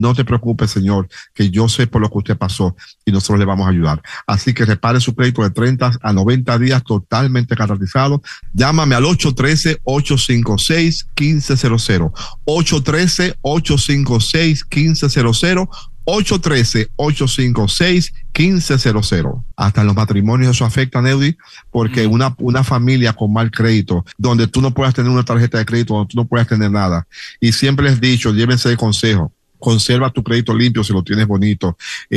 no te preocupes, señor, que yo sé por lo que usted pasó y nosotros le vamos a ayudar. Así que repare su crédito de 30 a 90 días totalmente garantizado. Llámame al 813-856-1500. 813-856-1500. 813-856-1500. Hasta en los matrimonios eso afecta, Neudi, porque una familia con mal crédito, donde tú no puedas tener una tarjeta de crédito, donde tú no puedas tener nada. Y siempre les he dicho, llévense de consejo. Conserva tu crédito limpio si lo tienes bonito.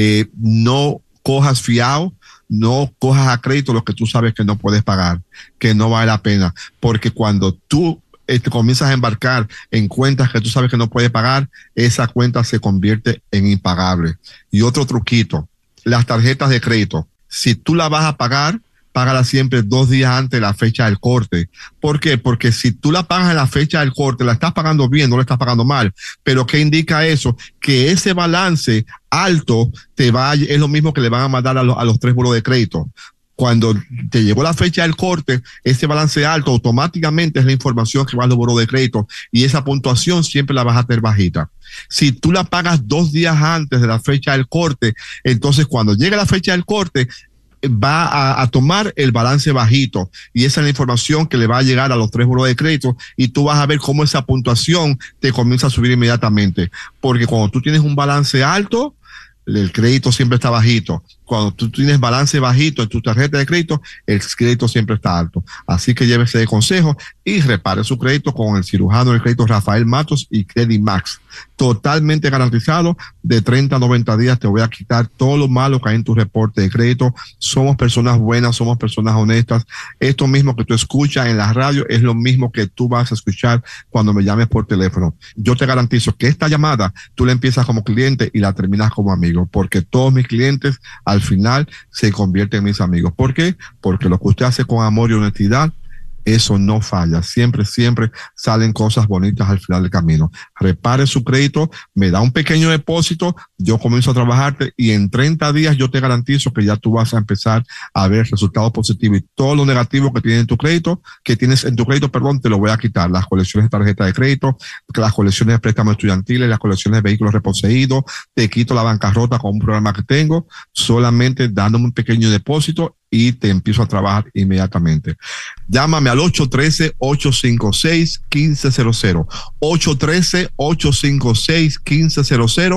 No cojas fiado, no cojas a crédito lo que tú sabes que no puedes pagar, que no vale la pena, porque cuando tú te comienzas a embarcar en cuentas que tú sabes que no puedes pagar, esa cuenta se convierte en impagable. Y otro truquito, las tarjetas de crédito, si tú la vas a pagar, págala siempre 2 días antes de la fecha del corte. ¿Por qué? Porque si tú la pagas en la fecha del corte, la estás pagando bien, no la estás pagando mal. Pero ¿qué indica eso? Que ese balance alto es lo mismo que le van a mandar a los 3 buros de crédito. Cuando te llegó la fecha del corte, ese balance alto automáticamente es la información que va al buró de crédito y esa puntuación siempre la vas a tener bajita. Si tú la pagas 2 días antes de la fecha del corte, entonces cuando llegue la fecha del corte, va a tomar el balance bajito y esa es la información que le va a llegar a los 3 buros de crédito y tú vas a ver cómo esa puntuación te comienza a subir inmediatamente. Porque cuando tú tienes un balance alto, el crédito siempre está bajito. Cuando tú tienes balance bajito en tu tarjeta de crédito, el crédito siempre está alto. Así que llévese de consejo y repare su crédito con el cirujano del crédito Rafael Matos y Credit Max. Totalmente garantizado, de 30 a 90 días te voy a quitar todo lo malo que hay en tu reporte de crédito. Somos personas buenas, somos personas honestas. Esto mismo que tú escuchas en la radio es lo mismo que tú vas a escuchar cuando me llames por teléfono. Yo te garantizo que esta llamada tú la empiezas como cliente y la terminas como amigo, porque todos mis clientes al final se convierten en mis amigos. ¿Por qué? Porque lo que usted hace con amor y honestidad, eso no falla. Siempre, siempre salen cosas bonitas al final del camino. Repare su crédito, me da un pequeño depósito, yo comienzo a trabajarte y en 30 días yo te garantizo que ya tú vas a empezar a ver resultados positivos y todo lo negativo que tienes en tu crédito, te lo voy a quitar. Las colecciones de tarjeta de crédito, las colecciones de préstamos estudiantiles, las colecciones de vehículos reposeídos, te quito la bancarrota con un programa que tengo, solamente dándome un pequeño depósito y te empiezo a trabajar inmediatamente. Llámame al 813-856-1500. 813-856-1500.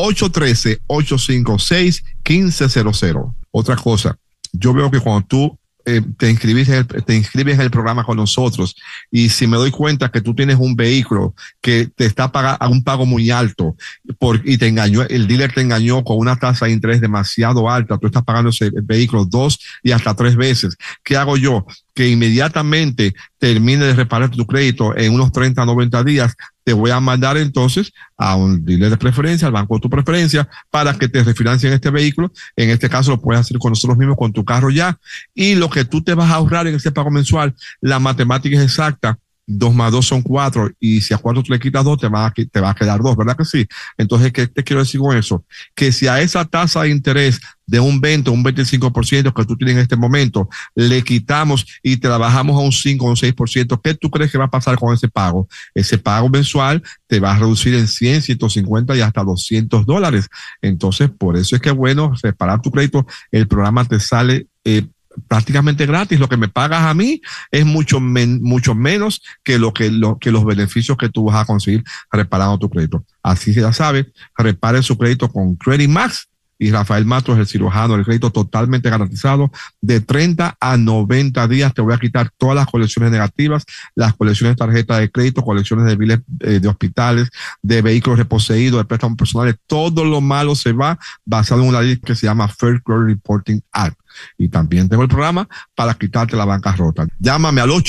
813-856-1500. Otra cosa, yo veo que cuando tú te inscribes en el programa con nosotros y si me doy cuenta que tú tienes un vehículo que te está pagando a un pago muy alto y te engañó, el dealer te engañó con una tasa de interés demasiado alta, tú estás pagando ese vehículo 2 y hasta 3 veces. ¿Qué hago yo? Que inmediatamente termine de reparar tu crédito en unos 30 a 90 días, te voy a mandar entonces a un dealer de preferencia, al banco de tu preferencia, para que te refinancien este vehículo. En este caso lo puedes hacer con nosotros mismos, con tu carro ya. Y lo que tú te vas a ahorrar en ese pago mensual, la matemática es exacta. 2 más 2 son 4 y si a 4 tú le quitas 2 te va a quedar 2, ¿verdad que sí? Entonces, ¿qué te quiero decir con eso? Que si a esa tasa de interés de un 20 o un 25% que tú tienes en este momento, le quitamos y te la bajamos a un 5 o un 6%, ¿qué tú crees que va a pasar con ese pago? Ese pago mensual te va a reducir en 100, 150 y hasta $200. Entonces, por eso es que es bueno reparar tu crédito. El programa te sale prácticamente gratis. Lo que me pagas a mí es mucho menos que los beneficios que tú vas a conseguir reparando tu crédito. Así que ya sabes, repare su crédito con Credit Max y Rafael Matos, el cirujano del crédito, totalmente garantizado. De 30 a 90 días te voy a quitar todas las colecciones negativas, las colecciones de tarjeta de crédito, colecciones de biles de hospitales, de vehículos reposeídos, de préstamos personales. Todo lo malo se va basado en una ley que se llama Fair Credit Reporting Act. Y también tengo el programa para quitarte la bancarrota. Llámame al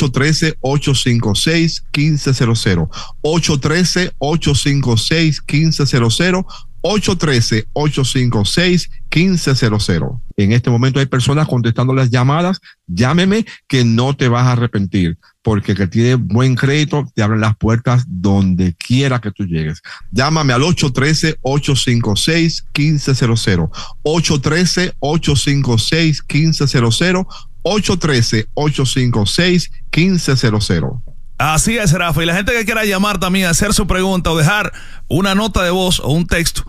813-856-1500. 813-856-1500. 813-856-1500. En este momento hay personas contestando las llamadas. Llámeme que no te vas a arrepentir, porque el que tiene buen crédito te abren las puertas donde quiera que tú llegues. Llámame al 813-856-1500. 813-856-1500. 813-856-1500. Así es, Rafa. Y la gente que quiera llamar también, hacer su pregunta o dejar una nota de voz o un texto